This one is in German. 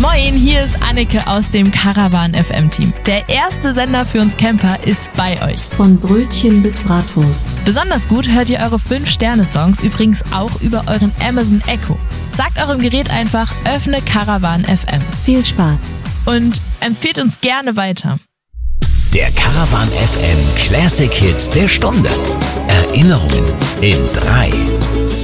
Moin, hier ist Anneke aus dem Caravan FM Team. Der erste Sender für uns Camper ist bei euch. Von Brötchen bis Bratwurst. Besonders gut hört ihr eure 5-Sterne-Songs übrigens auch über euren Amazon Echo. Sagt eurem Gerät einfach, öffne Caravan FM. Viel Spaß. Und empfehlt uns gerne weiter. Der Caravan FM Classic Hits der Stunde. Erinnerungen in 3, 2